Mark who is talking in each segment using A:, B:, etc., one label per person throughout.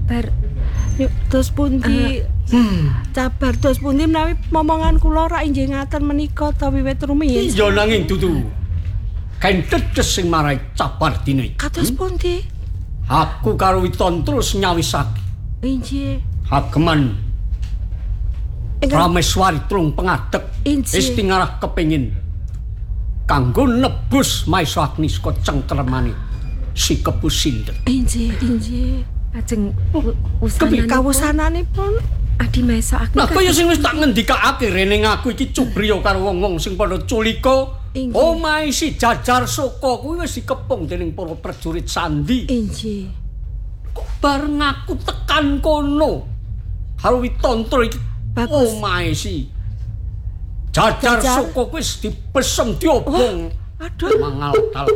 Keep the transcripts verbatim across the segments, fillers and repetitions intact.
A: Cabar.
B: Yuk, dos pundi?
C: Hmm.
B: Cabar dos pundi menawi momongan kula rak inggih ngaten menika ta wiwit rumiyin.
C: Iya nanging dudu. Kain tetes sing marai cabar dina iki.
B: Kados pundi?
C: Aku karo Witon terus nyawisake.
B: Inggih.
C: Hageman Prameswari Trung pengadeg
B: Inggih.
C: wis tingarah kepengin kanggo nebus Maisa Agni saka cengkremane si Kepusindet.
B: Inggih, inggih.
A: Ajeng
B: Kepi kawusananipun
A: Adi Maisa Agni.
C: Nah, kaya sing wis tak ngendikake rene ngaku iki cubriya karo wong-wong sing padha culika. Omahe si Jajar Soko kuwi wis dikepung dening para prajurit sandi.
B: Inggih.
C: Kok bareng aku tekan kono karo Witontra iki omahe si Jajar Soko kuwi wis dipesem diobong.
B: Aduh,
C: mangal-tal.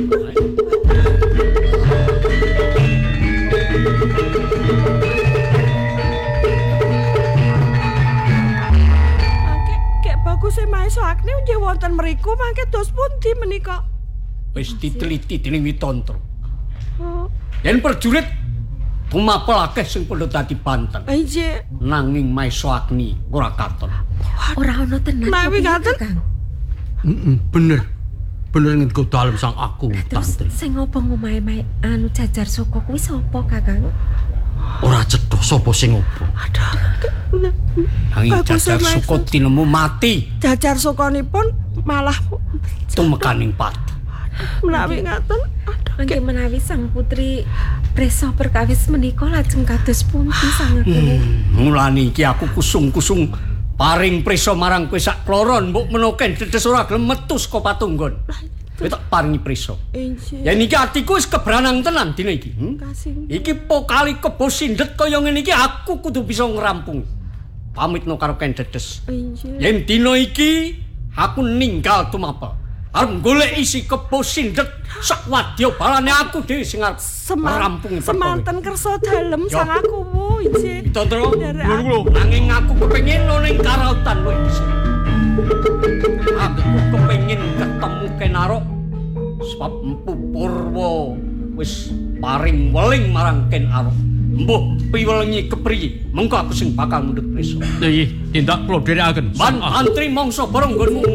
C: Bagus e Maisa Agni nggih wonten mriku mangke dos pundi menika? Wis diteliti dening Witontra. Oh. Yen prajurit tumapel akeh sing padha dadi banten. Inggih. Nanging Maisa Agni ora katon.
A: Ora ana tenan.
B: Menawi ngaten,
D: Heeh, bener. Bener ngendika dalem sang aku tantri.
A: Sing ngopo ngomahe anu Jajar Soko kuwi sapa, Kakang?
D: Ora cetha sapa sing ngopo.
B: aduh.
C: Nanging Jajar Soko tinemu mati.
B: Jajar Sokonipun malah
C: tumekaning pati.
B: Menawi ngaten, aduh.
A: Mangke menawi sang putri presa perkawis menika lajeng kados pundi sangetipun?
C: Hmm, mulane iki aku kusung-kusung paring prisa marang kowe sak kloron mbok menoken dedes ora gelem metu saka patunggon. Kowe tak paringi prisa.
B: Inggih.
C: Ya niki atiku wis kebranang tenan dina iki. Hmm?
B: Kasih.
C: Iki pokali kebo sindet kaya ngene iki aku kudu bisa ngrampung. Pamitno karo Ken Dedes.
B: Inggih.
C: Yen dina iki aku ninggal tumapel. Arep goleki si kebo sindet sak wadya balane aku dhewe sing arep ngrampung.
B: Semanten kersa dalem sang aku wu inggih.
C: Tontra, nanging aku kepengin ono ning karautan kowe dhisik. Aku kepengin ketemu Kenarok sebab Empu Purwa wis paring weling marang Ken Arok. Mbuh piwelengi kepriye? Mengko aku sing bakal mundhut prisa.
D: Nggih, tindak kula dherekaken.
C: Ban antri mangsa bareng nggonmu